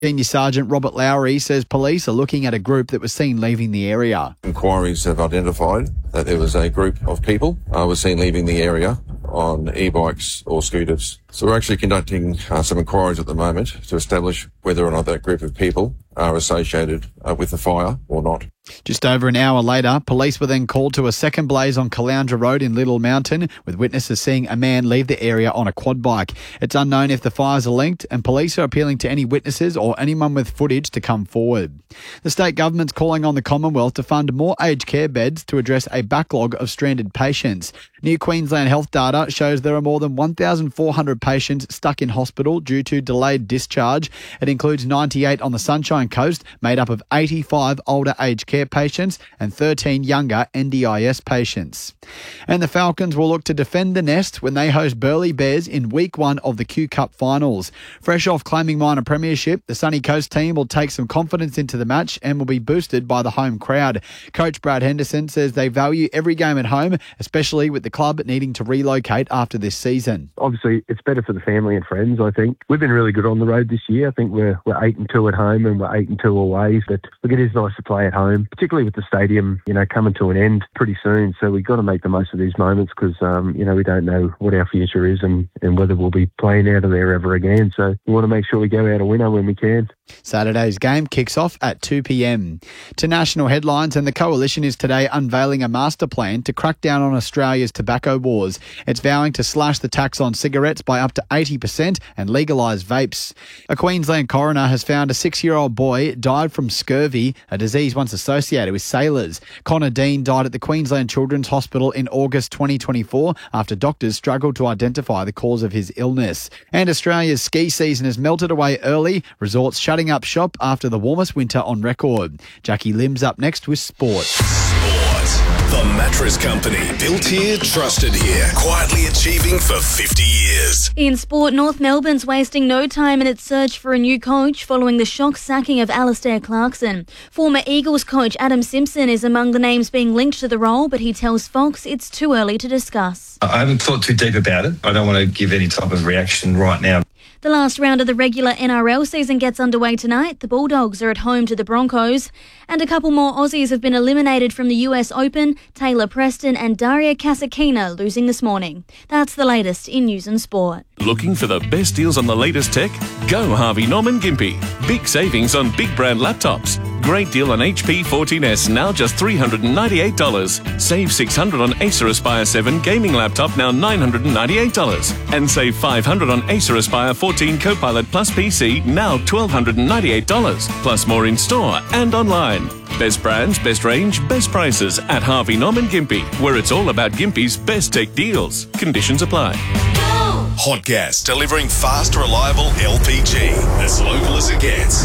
Senior Sergeant Robert Lowry says police are looking at a group that was seen leaving the area. Inquiries have identified that there was a group of people was seen leaving the area on e-bikes or scooters. So we're actually conducting some inquiries at the moment to establish whether or not that group of people are associated with the fire or not. Just over an hour later, police were then called to a second blaze on Caloundra Road in Little Mountain, with witnesses seeing a man leave the area on a quad bike. It's unknown if the fires are linked, and police are appealing to any witnesses or anyone with footage to come forward. The state government's calling on the Commonwealth to fund more aged care beds to address a backlog of stranded patients. New Queensland health data shows there are more than 1,400 patients stuck in hospital due to delayed discharge. It includes 98 on the Sunshine Coast, made up of 85 older aged care patients and 13 younger NDIS patients. And the Falcons will look to defend the nest when they host Burleigh Bears in week 1 of the Q Cup finals. Fresh off claiming minor premiership, the Sunny Coast team will take some confidence into the match and will be boosted by the home crowd. Coach Brad Henderson says they value every game at home, especially with the club needing to relocate after this season. Obviously, it's better for the family and friends, I think. We've been really good on the road this year. I think we're 8-2 at home and we're 8-2 away. But look, it is nice to play at home, particularly with the stadium, coming to an end pretty soon. So we've got to make the most of these moments because, we don't know what our future is and whether we'll be playing out of there ever again. So we want to make sure we go out a winner when we can. Saturday's game kicks off at 2 p.m. To national headlines, and the Coalition is today unveiling a master plan to crack down on Australia's tobacco wars. It's vowing to slash the tax on cigarettes by up to 80% and legalise vapes. A Queensland coroner has found a 6-year-old boy died from scurvy, a disease once associated with sailors. Connor Dean died at the Queensland Children's Hospital in August 2024 after doctors struggled to identify the cause of his illness. And Australia's ski season has melted away early, resorts shutting up shop after the warmest winter on record. Jackie Lim's up next with sport. The Mattress Company. Built here, trusted here. Quietly achieving for 50 years. In sport, North Melbourne's wasting no time in its search for a new coach following the shock sacking of Alistair Clarkson. Former Eagles coach Adam Simpson is among the names being linked to the role, but he tells Fox it's too early to discuss. I haven't thought too deep about it. I don't want to give any type of reaction right now. The last round of the regular NRL season gets underway tonight. The Bulldogs are at home to the Broncos. And a couple more Aussies have been eliminated from the US Open. Taylor Preston and Daria Kasatkina losing this morning. That's the latest in news and sport. Looking for the best deals on the latest tech? Go Harvey Norman Gympie. Big savings on big brand laptops. Great deal on HP 14S, now just $398. Save $600 on Acer Aspire 7 gaming laptop, now $998. And save $500 on Acer Aspire 14 Copilot Plus PC, now $1,298. Plus more in store and online. Best brands, best range, best prices at Harvey Norman Gympie, where it's all about Gympie's best tech deals. Conditions apply. Hot Gas, delivering fast, reliable LPG. As local as it gets.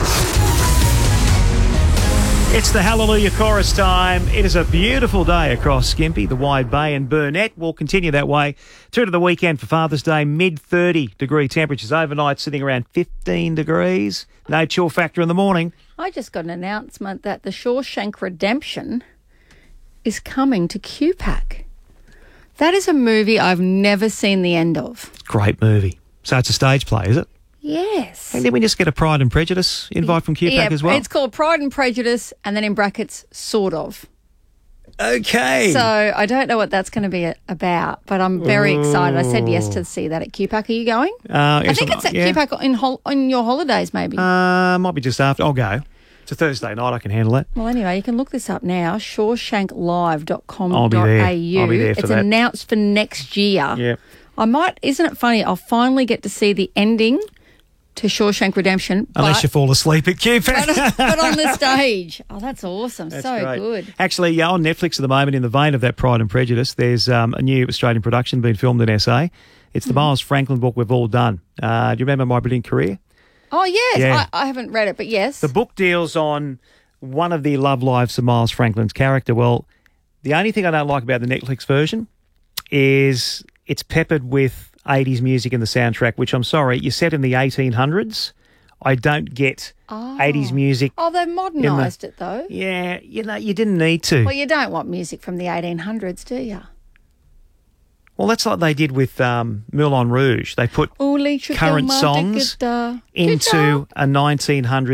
It's the Hallelujah Chorus time. It is a beautiful day across Gympie, the Wide Bay and Burnett. Will continue that way through to the weekend for Father's Day. Mid-30 degree temperatures overnight, sitting around 15 degrees. No chill factor in the morning. I just got an announcement that the Shawshank Redemption is coming to QPAC. That is a movie I've never seen the end of. Great movie. So it's a stage play, is it? Yes. And then we just get a Pride and Prejudice invite from QPAC as well. It's called Pride and Prejudice, and then in brackets, sort of. Okay. So I don't know what that's going to be about, but I'm very excited. I said yes to see that at QPAC. Are you going? I think it's at QPAC on your holidays, maybe. Might be just after. I'll go. It's a Thursday night. I can handle it. Well, anyway, you can look this up now, shawshanklive.com.au. I'll be there for it's that. announced for next year. Yeah. Isn't it funny? I'll finally get to see the ending to Shawshank Redemption. Unless you fall asleep at QPAC. but on the stage. Oh, that's awesome. That's so great. Good. Actually, on Netflix at the moment, in the vein of that Pride and Prejudice, there's a new Australian production being filmed in SA. It's the Miles Franklin book We've All Done. Do you remember My Brilliant Career? Oh, yes. Yeah. I haven't read it, but yes. The book deals on one of the love lives of Miles Franklin's character. Well, the only thing I don't like about the Netflix version is it's peppered with 80s music in the soundtrack, which I'm sorry, you're set in the 1800s. I don't get 80s music. Oh, they've modernised it, though. Yeah, you didn't need to. Well, you don't want music from the 1800s, do you? Well, that's like they did with Moulin Rouge. They put current songs into a 1900s